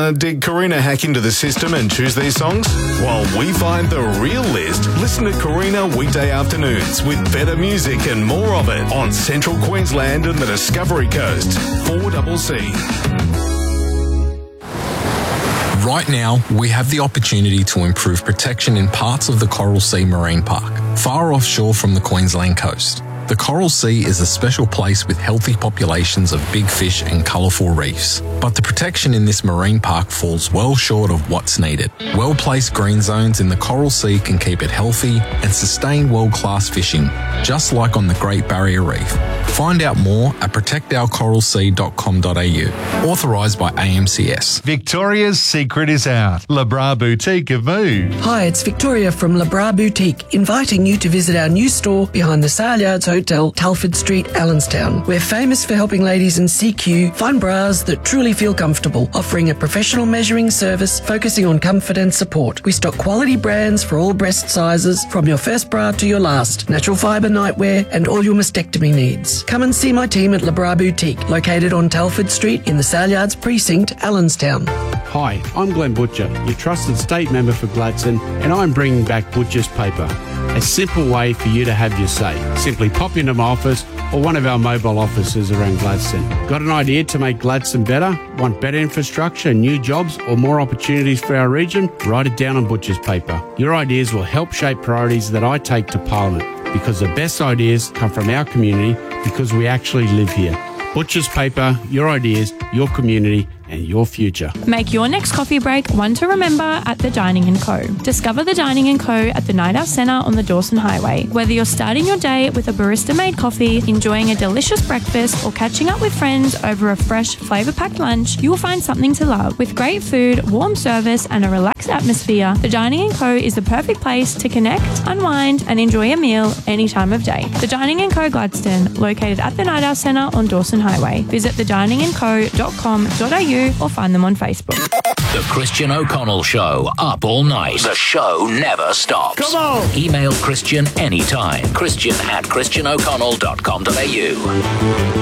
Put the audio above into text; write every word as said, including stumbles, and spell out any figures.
Uh, did Karina hack into the system and choose these songs? While we find the real list, listen to Karina weekday afternoons with better music and more of it on Central Queensland and the Discovery Coast. four C C. Right now, we have the opportunity to improve protection in parts of the Coral Sea Marine Park, far offshore from the Queensland coast. The Coral Sea is a special place with healthy populations of big fish and colourful reefs. But the protection in this marine park falls well short of what's needed. Well-placed green zones in the Coral Sea can keep it healthy and sustain world-class fishing, just like on the Great Barrier Reef. Find out more at protect our coral sea dot com dot a u. Authorised by A M C S. Victoria's secret is out. Le Bras Boutique have moved. Hi, it's Victoria from Le Bras Boutique, inviting you to visit our new store behind the Saleyards Hotel, Telford Street, Allenstown. We're famous for helping ladies in C Q find bras that truly feel comfortable, offering a professional measuring service focusing on comfort and support. We stock quality brands for all breast sizes, from your first bra to your last, natural fibre nightwear and all your mastectomy needs. Come and see my team at Le Bras Boutique, located on Telford Street in the Saleyards Precinct, Allenstown. Hi, I'm Glenn Butcher, your trusted state member for Gladstone, and I'm bringing back Butcher's Paper, a simple way for you to have your say. Simply pop into my office or one of our mobile offices around Gladstone. Got an idea to make Gladstone better? Want better infrastructure, new jobs or more opportunities for our region? Write it down on Butcher's Paper. Your ideas will help shape priorities that I take to Parliament, because the best ideas come from our community, because we actually live here. Butcher's Paper, your ideas, your community and your future. Make your next coffee break one to remember at the Dining and Co. Discover the Dining and Co. at the Night Out Centre on the Dawson Highway. Whether you're starting your day with a barista-made coffee, enjoying a delicious breakfast or catching up with friends over a fresh, flavour-packed lunch, you will find something to love. With great food, warm service and a relaxed atmosphere, the Dining and Co. is the perfect place to connect, unwind and enjoy a meal any time of day. The Dining and Co. Gladstone, located at the Night Out Centre on Dawson Highway. Visit the dining and co dot com dot a u or find them on Facebook. The Christian O'Connell Show, up all night. The show never stops. Come on! Email Christian anytime. Christian at christian o'connell dot com dot a u.